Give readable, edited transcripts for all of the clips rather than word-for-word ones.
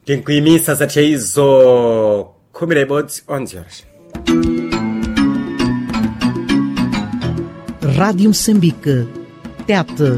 tinkuimisa zatcheizo khumi ibodzi 11 horas. Rádio Moçambique, TET.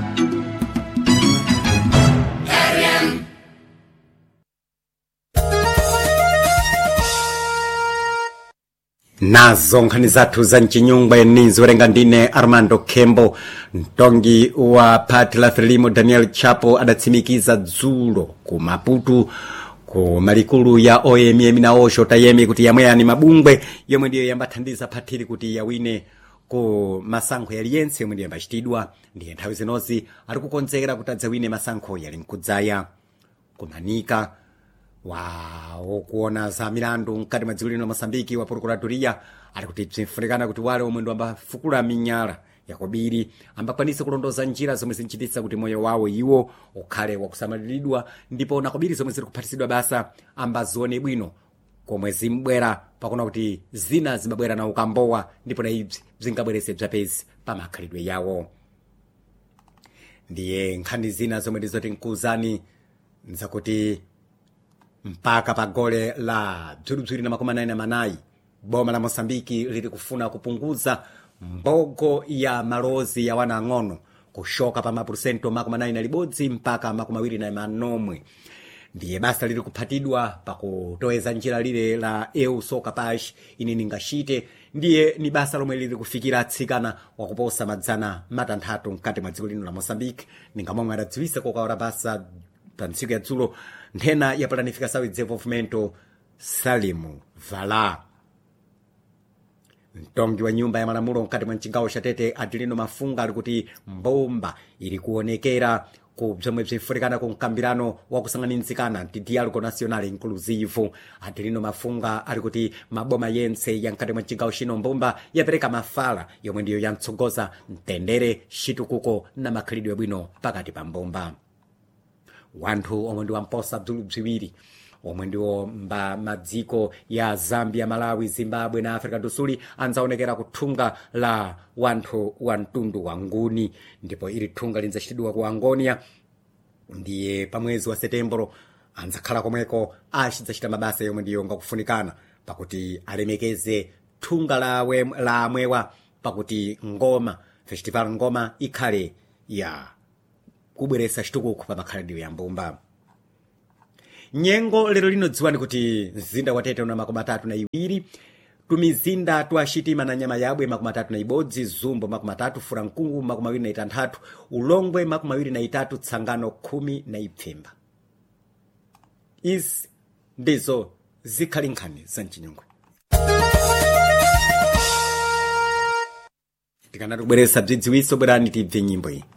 nazo nkhani zathu za mchinyungwe niziwerenga ndine Armando Kembo. Mtongi wa phati la Frelimo Daniel Chapo adatsimikiza dzulo ku Maputo ku malikulu ya OMM na osho tayemi kuti yamweyani mabungwe yomwe ndiyo yambathandiza phatili kuti yawine ku masankho yaliyense yomwe ndiyo yambachitidwa. Ndiye nthawi zinozi ari kukonzekera kuti adzawine masankho yali mkudzaya kumanika wawo kuona za milandu mkati mwa dziko lino Mosambiki wa Procuradoria ali kuti bzinfunikana kuti wale omwe ndo ambafukula minyala yakobiri ambakwanise kulondoza njira zomwe zinchititsa kuti moyo wawo iwo ukhale wakusamaliridwa, ndipo nakobiri zomwe ziri kuphatisidwa basa ambazione bwino komwe zimbwera pakuna kuti zina zimabwera na ukambowa, ndipo na ibzi bzingabwerese bzapezi pa makhalidwe yawo. Ndiye nkhani zina zomwe ndizoti nkuzani nzakuti mpaka pa gole la bzwiri na 94 boma la Mosambiki lili kufuna kupunguza mbogo ya malozi ya wana ang'ono kushoka pa mapurusento 41 mpaka 29. Ndiye basa lili kuphatidwa pakutoweza njira lile la EU soka pash ini ningashite. Ndiye ni basa lomwe lili kufikira atsikana wakuposa madzana matanthatu mkati mwa dziko lino la Mosambiki. Ningamomwe adadziwisa kokaora basa pa ntsiku ya dzulo nthena ya planificação e desenvolvimento Salimu Vala. Mtongi wa nyumba ya malamulo mkati mwa mchigawo cha Tete Adelino Mafunga ali kuti mbomba ili kuonekera ku bzomwe bzinfunikana ku mkambirano wa kusanganizikana ndi dialogo national inclusive. Adelino Mafunga ali kuti maboma yense ya mkati mwa mchigawo chino mbomba yapereka mafala yomwe ndiyo yamtsogoza mtendere, chitukuko na makhalidwe bwino pakati pa mbomba. Wanthu omwe ndi wamposa bzulu bziwiri omwe ndiwo madziko ya Zambia, Malawi, Zimbabwe na Africa do Sul anzaonekera kuthunga la wanthu wa mtundu wa nguni, ndipo ili thunga linzachitidwa ku Angonia. Ndiye pa mwezi wa Setembro anzakhala komweko achidzachita mabasa yomwe ndiyo ngakufunikana pakuti alemekeze thunga la amwewa pakuti ngoma festival ngoma ikhale ya kubweresa chitukuko pa makhalidwe ya mbumba. Nyengo lero lino dziwani kuti mzinda wa Tete una 32, tumizinda tuachitima na nyama yabwe 31, Zumbo 30, Furankungu 23, Ulongwe 23, Tsangano 10 na Ipfemba. Izi ndizo zikhali nkhani za mchinyungwe. Tikanatubweresa bzidziwiso bwerani tibve nyimbo iyi.